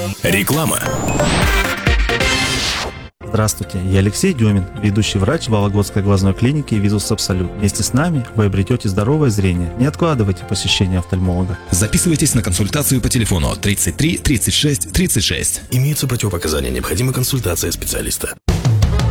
Реклама. Здравствуйте, я Алексей Демин, ведущий врач Вологодской глазной клиники Визус Абсолют. Вместе с нами вы обретете здоровое зрение. Не откладывайте посещение офтальмолога. Записывайтесь на консультацию по телефону 33 36 36. Имеются противопоказания, необходима консультация специалиста.